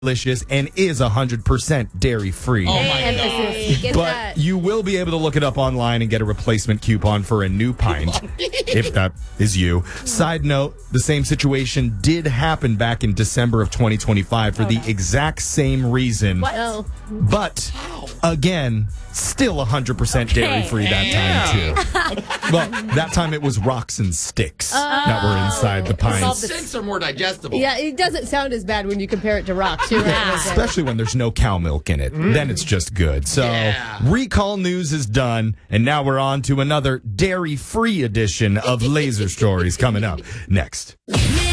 delicious and is 100% dairy-free. Oh, my God. But you will be able to look it up online and get a replacement coupon for a new pint, if that is you. Side note, the same situation did happen back in December of 2025 for the exact same reason. What? But, again, still 100% dairy-free that time, too. Well, that time it was rocks and sticks that were inside the pints. Sticks are more digestible. Yeah, it doesn't sound as bad when you compare it to rocks. You're right. Especially when there's no cow milk in it. Then it's just good. So, recall news is done, and now we're on to another dairy-free edition of Laser Stories coming up next.